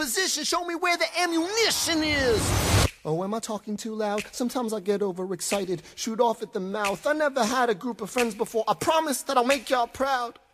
position. Show me where the ammunition is. Oh, am I talking too loud? Sometimes I get overexcited, shoot off at the mouth. I never had a group of friends before. I promise that I'll make y'all proud.